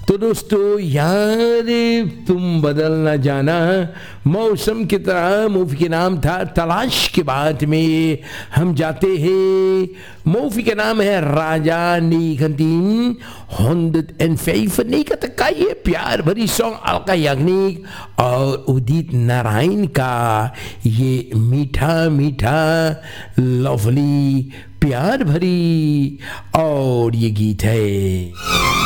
तो दोस्तों यार तुम बदल न जाना मौसम की तरह मूवी के नाम था तलाश के बाद में हम जाते हैं। मूवी का नाम है राजा 1995 का ये प्यार भरी सॉन्ग अलका याग्निक और उदित नारायण का ये मीठा मीठा लवली प्यार भरी और ये गीत है।